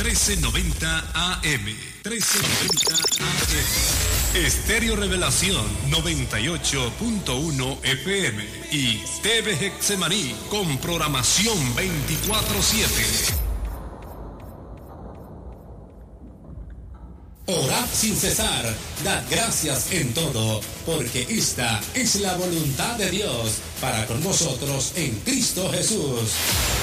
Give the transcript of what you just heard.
1390 AM. 1390 AM. Estéreo Revelación 98.1 FM. Y TV Getsemaní con programación 24/7. Orad sin cesar, dad gracias en todo, porque esta es la voluntad de Dios para con vosotros en Cristo Jesús.